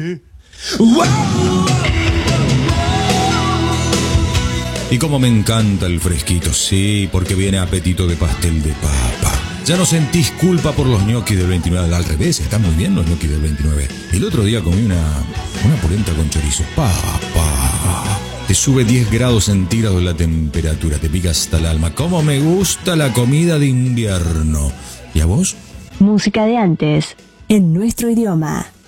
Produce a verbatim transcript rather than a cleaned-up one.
Y como me encanta el fresquito, sí, porque viene apetito de pastel de papa. Ya no sentís culpa por los ñoquis del veintinueve, al revés, están muy bien los ñoquis del veintinueve. El otro día comí una, una polenta con chorizo. Papa. Te sube diez grados centígrados la temperatura, te pica hasta el alma. ¡Cómo me gusta la comida de invierno! ¿Y a vos? Música de antes, en nuestro idioma.